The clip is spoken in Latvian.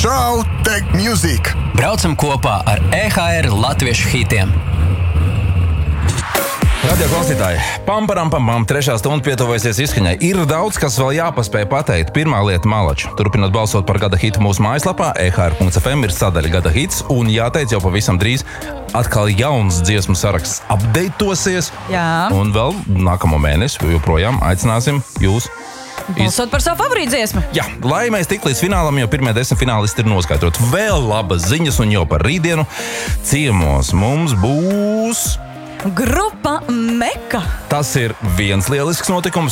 Čau, Tech Music! Braucam kopā ar EHR latviešu hitiem. Radio klausītāji, pam, trešā stunda pietuvojusies izskaņai. Ir daudz, kas vēl jāpaspēj pateikt. Pirmā lieta - malači. Turpinot balsot par gada hitu mūsu mājaslapā, ehr.fm ir sadaļa gada hits, un jāteic jau pavisam drīz atkal jauns dziesmu saraksts updatosies. Jā. Un vēl nākamo mēnesi joprojām aicināsim jūs balsot par savu favorītu dziesmu. Jā, lai mēs tik līdz finālam, jo pirmie 10 finālisti ir noskaidrot. Vēl labas ziņas, un jau par rītdienu ciemos mums būs Grupa Meka. Tas ir viens lielisks notikums.